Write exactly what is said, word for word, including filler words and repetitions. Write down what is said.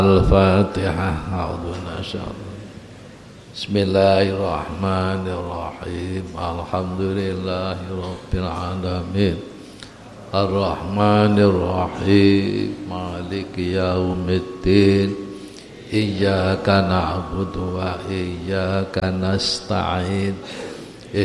الفاتحة. أعوذ بالله. بسم الله الرحمن الرحيم. الحمد لله رب العالمين الرحمن الرحيم مالك يوم الدين إياك نعبد وإياك نستعين